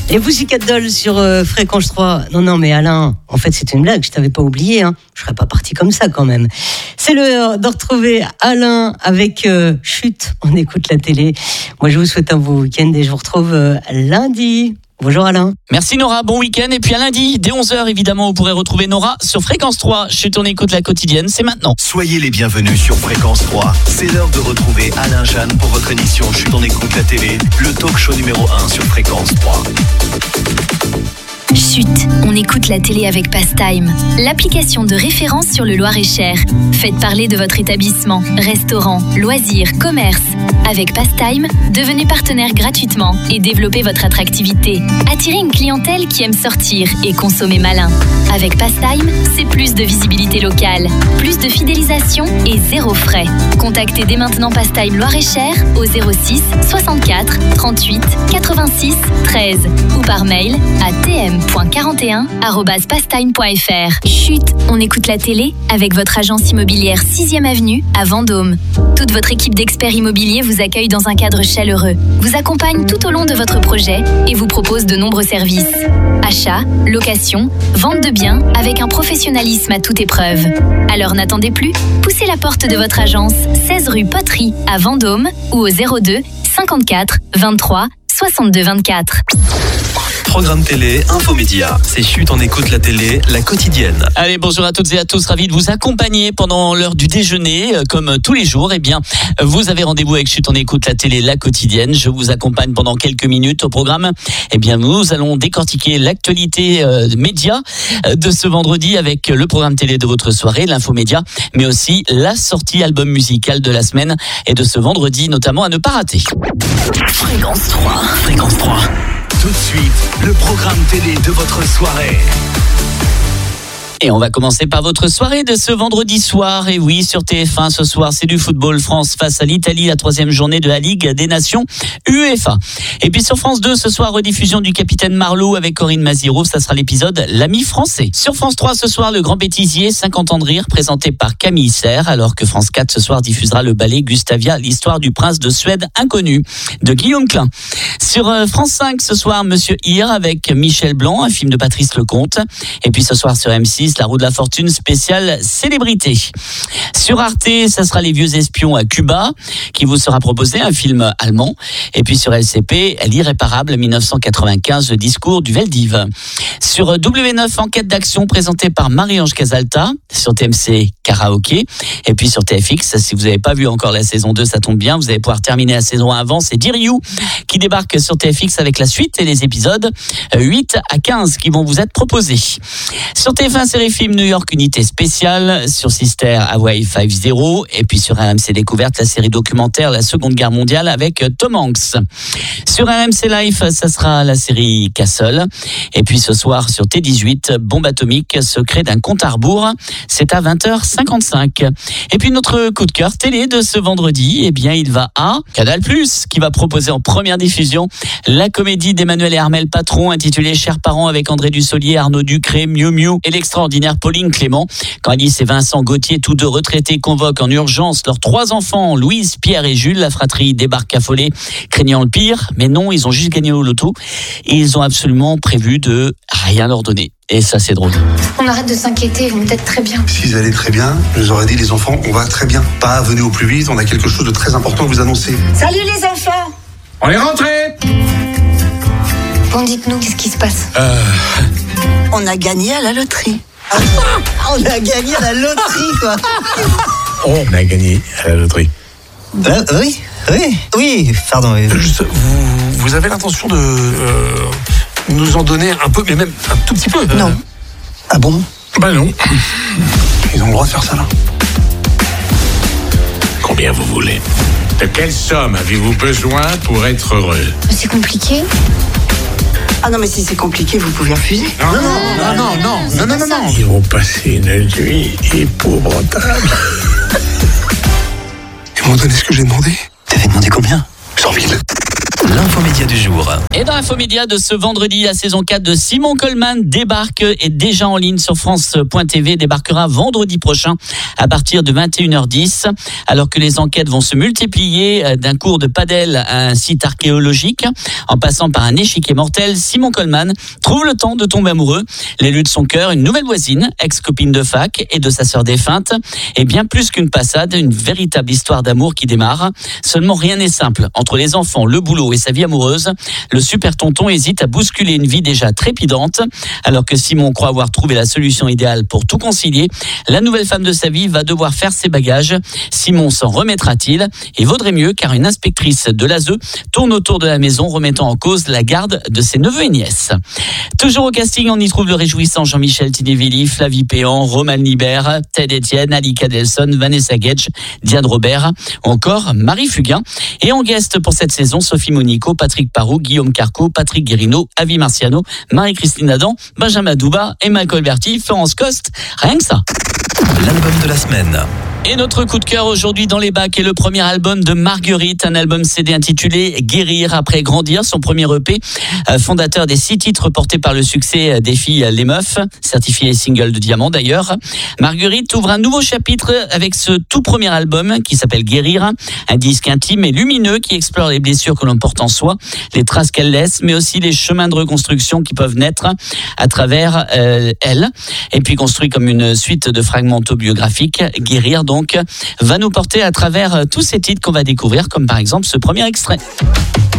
Les Pussycat Dolls sur Fréquence 3. Non, mais Alain, en fait, c'était une blague. Je t'avais pas oublié. Hein. Je serais pas parti comme ça quand même. C'est l'heure de retrouver Alain avec Chut, on écoute la télé. Moi, je vous souhaite un beau week-end et je vous retrouve lundi. Bonjour Alain. Merci Nora, bon week-end. Et puis à lundi, dès 11h, évidemment, vous pourrez retrouver Nora sur Fréquence 3. Chut, on écoute la quotidienne, c'est maintenant. Soyez les bienvenus sur Fréquence 3. C'est l'heure de retrouver Alain Jeanne pour votre émission Chut, on écoute la télé, le talk show numéro 1 sur Fréquence 3. Chut, on écoute la télé avec Pastime, l'application de référence sur le Loir-et-Cher. Faites parler de votre établissement, restaurant, loisirs, commerce. Avec Pastime, devenez partenaire gratuitement et développez votre attractivité. Attirez une clientèle qui aime sortir et consommer malin. Avec Pastime, c'est plus de visibilité locale, plus de fidélisation et zéro frais. Contactez dès maintenant Pastime Loir-et-Cher au 06 64 38 86 13 ou par mail à tm.41@pastime.fr. Chut, on écoute la télé avec votre agence immobilière 6e avenue à Vendôme. Toute votre équipe d'experts immobiliers vous accueille dans un cadre chaleureux, vous accompagne tout au long de votre projet et vous propose de nombreux services. Achat, location, vente de biens avec un professionnalisme à toute épreuve. Alors n'attendez plus, poussez la porte de votre agence 16 rue Poterie à Vendôme ou au 02 54 23 62 24. Programme télé, infomédia. C'est Chut, on écoute la télé, la quotidienne. Allez, bonjour à toutes et à tous, ravi de vous accompagner pendant l'heure du déjeuner, comme tous les jours. Eh bien, vous avez rendez-vous avec Chut, on écoute la télé, la quotidienne. Je vous accompagne pendant quelques minutes au programme. Eh bien, nous allons décortiquer l'actualité média de ce vendredi avec le programme télé de votre soirée, l'infomédia, mais aussi la sortie album musical de la semaine et de ce vendredi, notamment à ne pas rater. Fréquence 3. Fréquence 3. Tout de suite, le programme télé de votre soirée. Et on va commencer par votre soirée de ce vendredi soir. Et oui, sur TF1 ce soir, c'est du football. France face à l'Italie, la 3e journée de la Ligue des Nations UEFA. Et puis sur France 2 ce soir, rediffusion du Capitaine Marlowe avec Corinne Mazirow. Ça sera l'épisode L'ami français. Sur France 3 ce soir, le Grand Bêtisier, 50 ans de rire, présenté par Camille Serre. Alors que France 4 ce soir diffusera le ballet Gustavia, l'histoire du prince de Suède inconnu de Guillaume Klein. Sur France 5 ce soir, Monsieur Hir avec Michel Blanc, un film de Patrice Lecomte. Et puis ce soir sur M6, La roue de la fortune spéciale célébrité. Sur Arte, ça sera Les vieux espions à Cuba qui vous sera proposé, un film allemand. Et puis sur LCP, L'irréparable 1995, le discours du Veldiv. Sur W9, enquête d'action présentée par Marie-Ange Casalta. Sur TMC, Karaoké. Et puis sur TFX, si vous n'avez pas vu encore la saison 2, ça tombe bien, vous allez pouvoir terminer la saison 1 avant. C'est Dear You qui débarque sur TFX avec la suite et les épisodes 8 à 15 qui vont vous être proposés. Sur TF1 série film New York Unité Spéciale, sur Sister Hawaii 5-0 et puis sur RMC Découverte la série documentaire La Seconde Guerre mondiale avec Tom Hanks. Sur RMC Life, ça sera la série Castle et puis ce soir sur T18 Bombe atomique, secret d'un compte à rebours, c'est à 20h55. Et puis notre coup de cœur télé de ce vendredi, eh bien il va à Canal+, qui va proposer en première diffusion la comédie d'Emmanuel et Armel Patron intitulée Chers parents avec André Dussolier, Arnaud Ducré, Miu Miu et l'extraordinaire Pauline Clément. Quand Alice et Vincent Gauthier, tous deux retraités, convoquent en urgence leurs 3 enfants, Louise, Pierre et Jules, la fratrie débarque affolée, craignant le pire. Mais non, ils ont juste gagné au loto et ils ont absolument prévu de rien leur donner. Et ça, c'est drôle. On arrête de s'inquiéter, ils vont peut-être très bien. S'ils allaient très bien, je leur aurais dit, les enfants, on va très bien. Pas venez au plus vite, on a quelque chose de très important à vous annoncer. Salut les enfants! On est rentrés! Bon, dites-nous, qu'est-ce qui se passe? On a gagné à la loterie. On a gagné à la loterie, quoi. On a gagné à la loterie. Oui, pardon. Juste, vous avez l'intention de nous en donner un peu, mais même un tout petit peu? Non. Ah bon? Bah non. Ils ont le droit de faire ça, là. Combien vous voulez? De quelle somme avez-vous besoin pour être heureux? C'est compliqué. Ah non, mais si c'est compliqué, vous pouvez refuser. Non. Ils vont passer une nuit épouvantable. Ils m'ont donné ce que j'ai demandé. T'avais demandé combien? Jeanville. L'infomédia du jour. Et dans l'Infomédia de ce vendredi, la saison 4 de Simon Coleman débarque et déjà en ligne sur France.tv, débarquera vendredi prochain à partir de 21h10. Alors que les enquêtes vont se multiplier d'un cours de padel à un site archéologique, en passant par un échiquier mortel, Simon Coleman trouve le temps de tomber amoureux. L'élu de son cœur, une nouvelle voisine, ex-copine de fac et de sa sœur défunte, et bien plus qu'une passade, une véritable histoire d'amour qui démarre. Seulement rien n'est simple. Entre les enfants, le boulot et sa vie amoureuse, le super tonton hésite à bousculer une vie déjà trépidante. Alors que Simon croit avoir trouvé la solution idéale pour tout concilier, la nouvelle femme de sa vie va devoir faire ses bagages. Simon s'en remettra-t-il? Et vaudrait mieux, car une inspectrice de l'ASE tourne autour de la maison, remettant en cause la garde de ses neveux et nièces. Toujours au casting, on y trouve le réjouissant Jean-Michel Tinelli, Flavie Péan, Roman Libert, Ted Etienne, Alika Delson, Vanessa Gage, Diane Robert, ou encore Marie Fugain. Et en guest pour cette saison, Sophie Monico, Patrick Parot, Guillaume Carco, Patrick Guérino, Avi Marciano, Marie-Christine Adam, Benjamin Douba, Emma Colberti, Florence Coste. Rien que ça. L'album de la semaine. Et notre coup de cœur aujourd'hui dans les bacs est le premier album de Marguerite, un album CD intitulé Guérir après grandir, son premier EP, fondateur des 6 titres portés par le succès des filles Les Meufs, certifié single de diamant d'ailleurs. Marguerite ouvre un nouveau chapitre avec ce tout premier album qui s'appelle Guérir, un disque intime et lumineux qui explore les blessures que l'on porte en soi, les traces qu'elle laisse, mais aussi les chemins de reconstruction qui peuvent naître à travers elle. Et puis construit comme une suite de fragments autobiographiques, Guérir donc va nous porter à travers tous ces titres qu'on va découvrir, comme par exemple ce premier extrait.